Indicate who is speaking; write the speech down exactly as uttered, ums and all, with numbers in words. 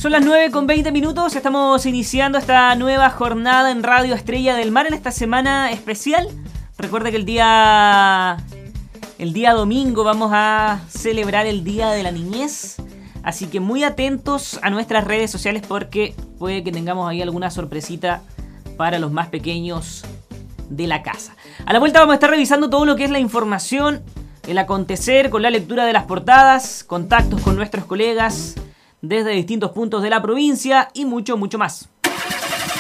Speaker 1: Son las nueve con veinte minutos, estamos iniciando esta nueva jornada en Radio Estrella del Mar en esta semana especial. Recuerde que el día, el día domingo vamos a celebrar el Día de la Niñez, así que muy atentos a nuestras redes sociales porque puede que tengamos ahí alguna sorpresita para los más pequeños de la casa. A la vuelta vamos a estar revisando todo lo que es la información, el acontecer con la lectura de las portadas, contactos con nuestros colegas desde distintos puntos de la provincia y mucho, mucho más.